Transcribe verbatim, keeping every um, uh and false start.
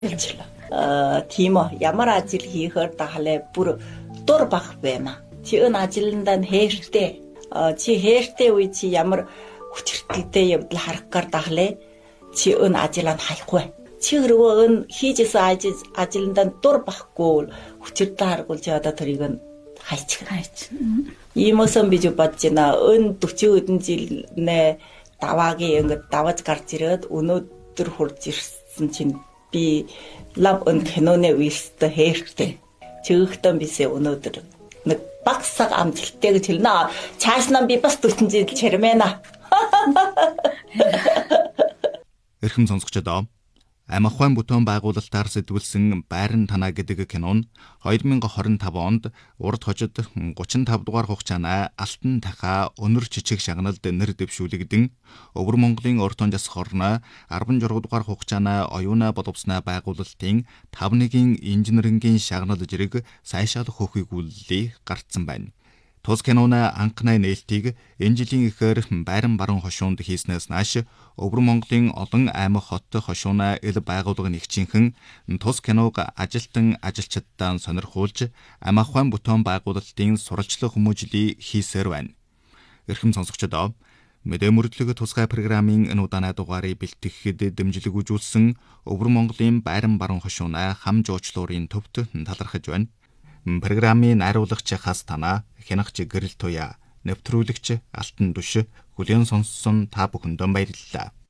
어, тийм үү. Ямар ажил хийхээр дахлаа бүр дур бах байна. Чи өн ажилдаа хайртай. Чи хайртай үе чи ямар хүчрхтэлтэй явдал харах гар дахлаа. Чи өн ажилаа хайхгүй. Чи өөрөө өн хийжсэн ажил ажилдаа дур бахгүй хүчрхтэлтэй харгуулж одоо тэрийг нь хайчих хайч. Иймээсэн би бодож байна. Өн дөрвөн хэдэн жил нэ даваагийн ингэ даваж гарч ирээд өнөөдөр хурж ирсэн чинь би лав өн киноны үстэй хайртай. Чөөхтөн бисээ өнөөдөр нэг багсаг амжилттай гэж хэлнэ. Цааш нам би бас дөрвөн жил чармэна. Эрхэм сонсогчдоо Амх ухаан бүтээн байгуулалтаар сэтгүүлсэн Байран танаа гэдэг кинон хоёр мянга хорин тав онд урд хожид гучин тав дугаар хугацааны алтан дахаа өнөр жижиг шагналд нэр дэвшүүлэгдэн Өвөр Монголын урд тон засах орно арван зурга дугаар хугацааны оюуна боловснаа байгуулалтын тав нэгэн инженерингийн шагнал жирэг сайшаалах хөхийг үллээ гарцсан байна. Тус киноны анхны нээлтийг энэ жилийн эхээр Байран баруун хошуунд хийснээс нааш Өвөр Монголын олон аймаг хот хошууна ил байгууллага нэгжийнхэн тус киног ажилтан ажилчдаа сонирхуулж Амх ухаан бүтээн байгуулалтын сурвалжлах хүмүүжлийг хийсээр байна. Эрхэм сонсогчдоо мэдээ мөрдлөг тусгай программын энэ удааны дугаарыг бэлтгэхэд дэмжлэг үзүүлсэн Өвөр Монголын Байран баруун хошууна хам жуучлуурын төвд талархаж байна. Программын найруулагч хас танаа хянагч гэрэл туяа нэвтрүүлэгч алтан дүш хүлээн сонссон та бүхэндээ баярлалаа.